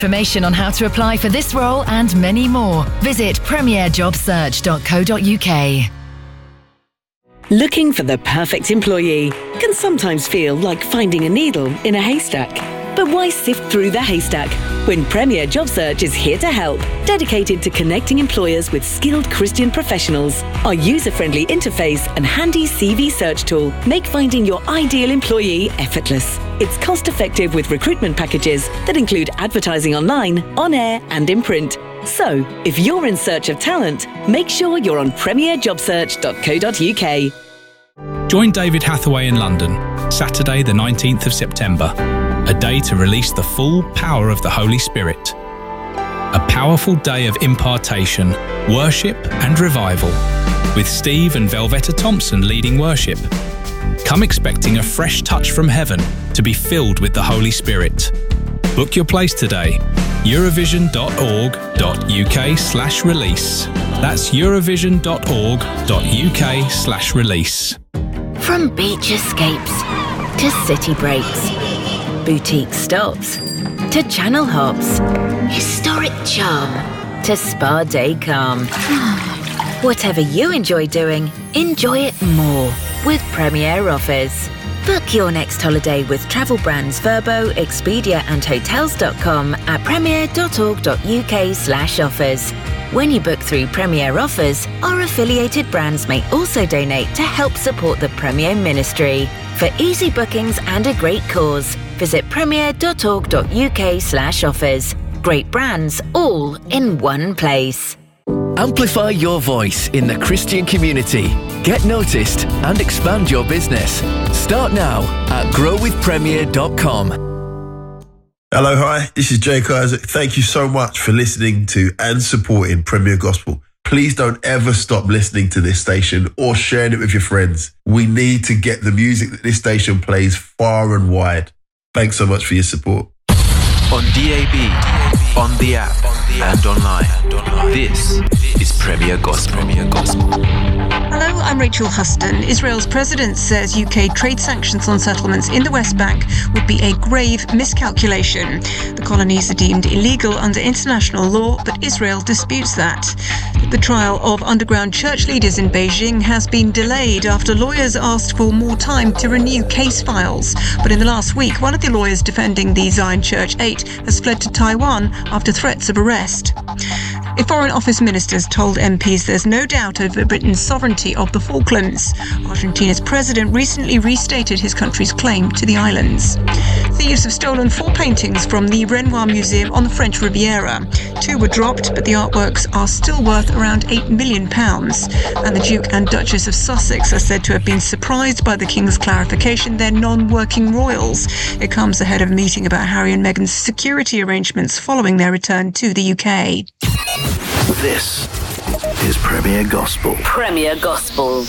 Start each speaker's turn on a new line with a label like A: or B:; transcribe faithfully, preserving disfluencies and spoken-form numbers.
A: Information on how to apply for this role and many more. Visit premier job search dot co dot uk.
B: Looking for the perfect employee can sometimes feel like finding a needle in a haystack. But why sift through the haystack when Premier Job Search is here to help, dedicated to connecting employers with skilled Christian professionals? Our user-friendly interface and handy C V search tool make finding your ideal employee effortless. It's cost-effective with recruitment packages that include advertising online, on air and in print. So, if you're in search of talent, make sure you're on premier job search dot co dot uk.
C: Join David Hathaway in London, Saturday the nineteenth of September, a day to release the full power of the Holy Spirit. A powerful day of impartation, worship and revival, with Steve and Velvetta Thompson leading worship. Come expecting a fresh touch from heaven to be filled with the Holy Spirit. Book your place today. eurovision dot org dot uk slash release. That's eurovision dot org dot uk slash release.
D: From beach escapes to city breaks, boutique stops to channel hops, historic charm to spa day calm. Whatever you enjoy doing, enjoy it more with Premier Offers. Book your next holiday with travel brands Verbo, Expedia and Hotels dot com at premier dot org dot uk slash offers. When you book through Premier Offers, our affiliated brands may also donate to help support the Premier Ministry. For easy bookings and a great cause, visit premier dot org dot uk slash offers. Great brands all in one place.
E: Amplify your voice in the Christian community. Get noticed and expand your business. Start now at grow with premier dot com.
F: Hello, hi, this is Jake Isaac. Thank you so much for listening to and supporting Premier Gospel. Please don't ever stop listening to this station or sharing it with your friends. We need to get the music that this station plays far and wide. Thanks so much for your support.
G: On D A B, on the app, and online. This is Premier Gospel. Premier Gospel.
H: Hello, I'm Rachel Huston. Israel's president says U K trade sanctions on settlements in the West Bank would be a grave miscalculation. The colonies are deemed illegal under international law, but Israel disputes that. The trial of underground church leaders in Beijing has been delayed after lawyers asked for more time to renew case files. But in the last week, one of the lawyers defending the Zion Church eight has fled to Taiwan after threats of arrest. A Foreign Office minister has told M Ps there's no doubt over Britain's sovereignty of the Falklands. Argentina's president recently restated his country's claim to the islands. Thieves have stolen four paintings from the Renoir Museum on the French Riviera. Two were dropped, but the artworks are still worth around eight million pounds. And the Duke and Duchess of Sussex are said to have been surprised by the King's clarification they're non-working royals. It comes ahead of a meeting about Harry and Meghan's security arrangements following their return to the U K.
I: This is Premier Gospel.
B: Premier Gospel.